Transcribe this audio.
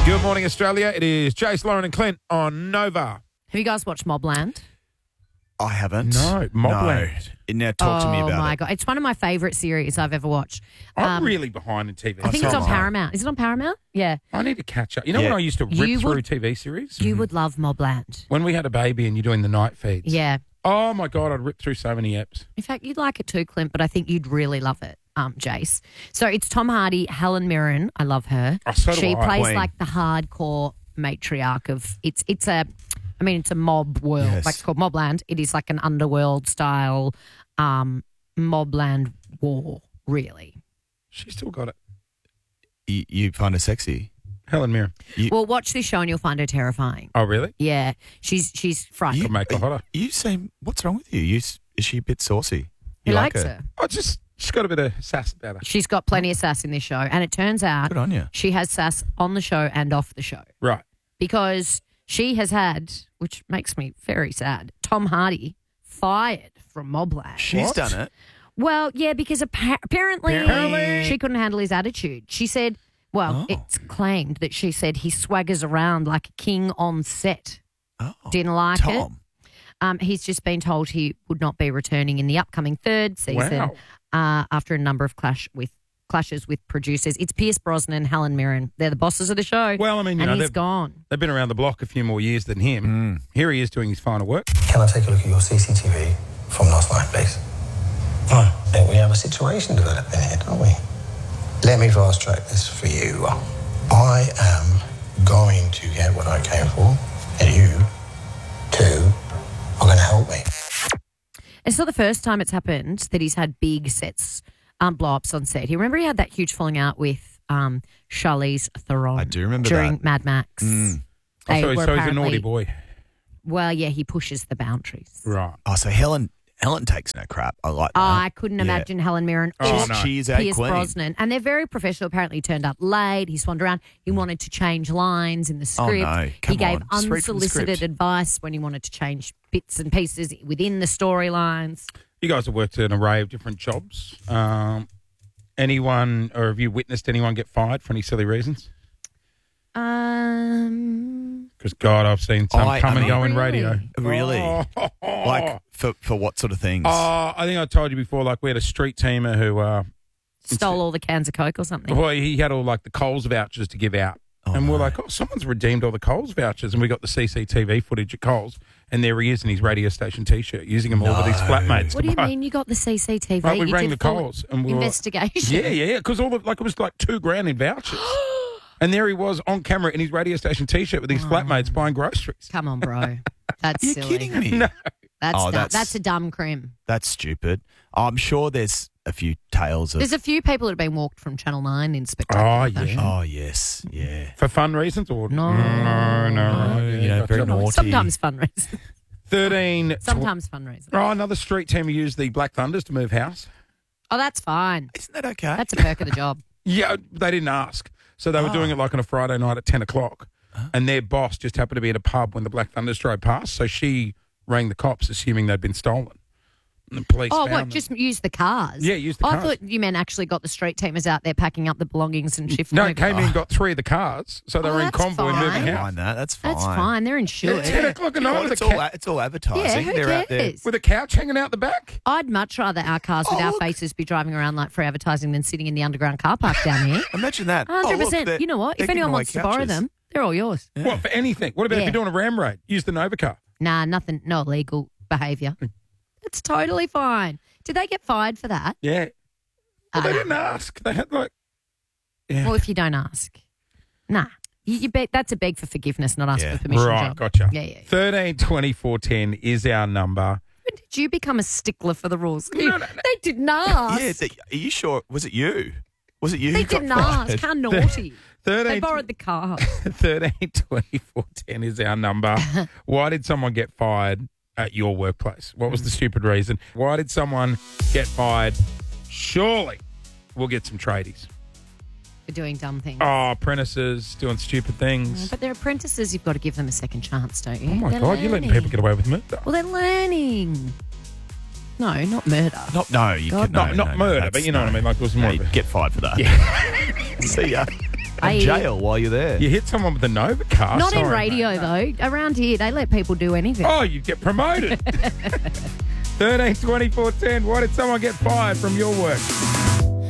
Good morning, Australia. It is Jace, Lauren and Clint on Nova. Have you guys watched Mobland? I haven't. No, Mobland. No. Now talk to me about Oh, my it. God. It's one of my favourite series I've ever watched. I'm really behind in TV. I think so it's on am I. Paramount. Is it on Paramount? Yeah. I need to catch up. You know Yeah. when I used to You rip through would- TV series? You would love Mobland. When we had a baby and you're doing the night feeds. Yeah. Oh, my God, I'd rip through so many eps. In fact, you'd like it too, Clint, but I think you'd really love it, Jace. So it's Tom Hardy, Helen Mirren. I love her. Oh, so do She I. plays Queen. like the hardcore matriarch of it's a mob world. Yes. Like it's called Mobland. It is like an underworld style Mobland war, really. She's still got it. You find her sexy? Helen Mirren. Well, watch this show and you'll find her terrifying. Oh, really? Yeah, she's frightening. Could make her hotter. You seem. What's wrong with you? Is she a bit saucy? He You like likes her. Oh, she's got a bit of sass about her. She's got plenty of sass in this show, and it turns out Good on you. she has sass on the show and off the show Right. because she has had, which makes me very sad, Tom Hardy fired from Mobland. She's What? done it. Well, yeah, because apparently Apparently. she couldn't handle his attitude. She said, well, it's claimed that she said he swaggers around like a king on set. Oh, Didn't like Tom. it. He's just been told he would not be returning in the upcoming third season after a number of clashes with producers. It's Pierce Brosnan, Helen Mirren. They're the bosses of the show. Well, I mean, you and know, he's gone. they've been around the block a few more years than him. Here he is doing his final work. Can I take a look at your CCTV from last night, please? I think we have a situation developing here, don't we? Let me fast track this for you. I am going to get what I came for, and you, too, are going to help me. It's not the first time it's happened that he's had big sets, blow-ups on set. You remember he had that huge falling out with Charlize Theron. I do remember during that. Mad Max. Oh, They so were he's a naughty apparently- boy. Well, yeah, he pushes the boundaries. Right. Oh, so Helen takes no crap. I like that. I couldn't Yeah. imagine Helen Mirren Oh, or no. She's our Pierce queen. Brosnan. And they're very professional. Apparently, he turned up late. He swanned around. He wanted to change lines in the script. no. He Come gave on. Just read from the unsolicited script. advice when he wanted to change bits and pieces within the storylines. You guys have worked an array of different jobs. Anyone, or have you witnessed anyone get fired for any silly reasons? Because, God, I've seen some I come and mean- go in Really? radio. Really? Oh. Like for what sort of things? I think I told you before, like we had a street teamer who, Stole all the cans of Coke or something. well, he had all like the Coles vouchers to give out. Oh, and we're no. like, oh, someone's redeemed all the Coles vouchers. And we got the CCTV footage at Coles. And there he is in his radio station T-shirt, using them all with his flatmates. What to do you buy. mean you got the CCTV? Right, we You rang did the full Coles and we were- investigation. Yeah, because all the, like it was like $2,000 in vouchers. And there he was on camera in his radio station T-shirt with his flatmates buying groceries. Come on, bro. That's You're silly. kidding me. No. That's, Oh, dumb. that's- That's a dumb crim. That's stupid. I'm sure there's a few tales of. There's a few people that have been walked from Channel 9 in Oh, spectacular yeah. fashion. Oh yes, yeah. For fun reasons or No. No. You know, very naughty. Sometimes fundraising. 13. Sometimes fundraising. Oh, another street team who used the Black Thunders to move house. Oh, that's fine. Isn't that okay? That's a perk of the job. Yeah, they didn't ask. So they were doing it like on a Friday night at 10 o'clock. And their boss just happened to be at a pub when the Black Thunders drove past. So she rang the cops, assuming they'd been stolen. And the police Oh, found what? them. Just use the cars? Yeah, use the I cars. thought you meant actually got the street teamers out there packing up the belongings and shifting. No, over. it came in and got 3 of the cars. So they Oh, were in that's convoy fine. moving Don't house. mind that. That's fine. That's fine. They're insured. 10 o'clock at night Well, with, it's all advertising. Yeah, who They're out there. cares? with a couch hanging out the back. I'd much rather our cars with Oh, our look. faces be driving around like for advertising than sitting in the underground car park down here. Imagine that. 100%. they're- You know what? they're If giving anyone away wants to borrow couches. them, they're all yours. What, for anything? What about if Yeah. you're doing a ram raid? Use the Nova car. Nah, nothing. No illegal behaviour. It's totally fine. Did they get fired for that? Yeah. Well, they didn't ask. They had like... Yeah. Well, if you don't ask, nah. You beg, that's a beg for forgiveness, not ask Yeah. for permission. Right, job. gotcha. Yeah. 13 24 10 is our number. When did you become a stickler for the rules? No. They didn't ask. Yeah, are you sure? Was it you? Was it you? They who got didn't ask. fired? How naughty. 13 They borrowed the car. 13 24 10 is our number. Why did someone get fired at your workplace? What was the stupid reason? Why did someone get fired? Surely we'll get some tradies. For doing dumb things. Oh, apprentices doing stupid things. But they're apprentices. You've got to give them a second chance, don't you? Oh, my They're God, you're letting learning. people get away with murder. Well, they're learning. No, not murder. No, you God, could Not murder, that's- but you know what I mean. Like, it was more No, of a... you'd get fired for that. See ya. And jail while you're there. You hit someone with a Nova car. Not in Sorry, radio, mate. though. Around here, they let people do anything. Oh, you get promoted. 13 24 10. Why did someone get fired from your work?